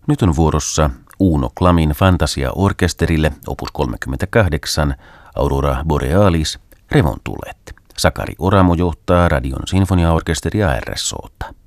Nyt on vuorossa Uno Klamin Fantasia-orkesterille opus 38 Aurora Borealis Revontulet. Sakari Oramo johtaa Radion sinfoniaorkesteria RSO:ta.